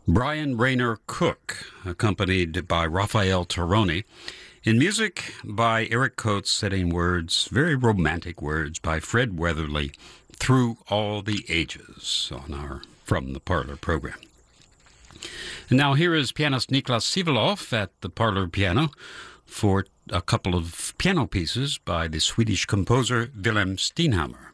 Brian Rayner Cook, accompanied by Raphael Taroni. In music by Eric Coates, setting words, very romantic words, by Fred Weatherly, Through All the Ages, on our From the Parlor program. And now here is pianist Niklas Sivelöv at the parlor piano for a couple of piano pieces by the Swedish composer Wilhelm Steinhammer.